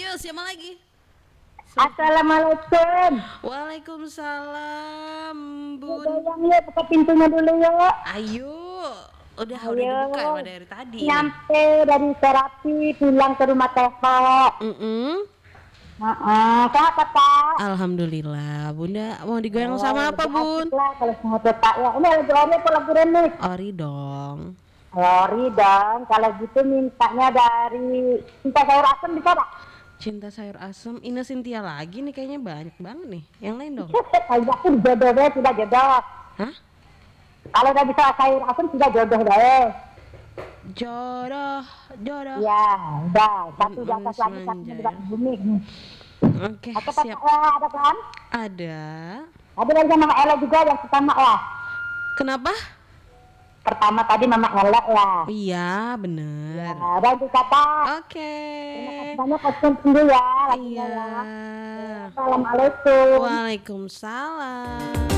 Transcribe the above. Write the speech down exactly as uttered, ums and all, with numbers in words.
Ayo, siapa lagi? Assalamualaikum. Waalaikumsalam, Bun. Udah yang yuk buka pintunya dulu yuk. Ayo. Udah, Ayo. udah dibuka ya dari tadi nih. Nyampe dari terapi pulang ke rumah Teko. Mm-mm. Heeh, sehat Kak. Alhamdulillah, Bunda. Mau digoyang Oh, sama apa, lebih Bun? asik lah kalau semua Kak ya. Ini lagi ori apa lagi remix? Ori dong. Ori dong. Kalau gitu mintanya dari cinta sayur asem bisa tak? Cinta sayur asem, Ina Cynthia lagi nih, kayaknya banyak banget nih. Yang lain dong. Kayak aku jodoh deh, sudah jodoh. Hah? Kalau udah bisa sayur asem sudah jodoh deh. Jodoh, jodoh. Ya, udah. Satu di Mm, atas lagi, satunya di Semanjaya. bawah bumi. Oke, Oke, siap. Pak, ada kan? Ada. Tadi lagi Mama Ella juga yang pertama lah. Kenapa? Pertama tadi Mama Ella lah. Iya, bener. Ya, dan juga Pak. Oke. Terima kasih banyak kostum dulu ya. Lagunya Iya. ya. Assalamualaikum. Waalaikumsalam.